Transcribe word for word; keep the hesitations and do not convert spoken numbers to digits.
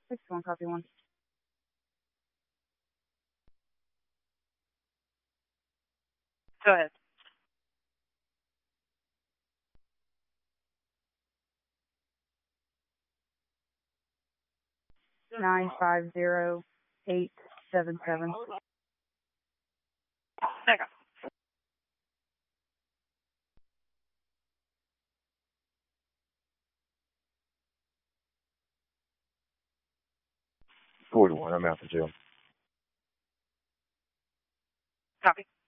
six one, copy one. Go ahead. Nine five zero eight seven seven. Second. Four to one. I'm out the jail. Copy.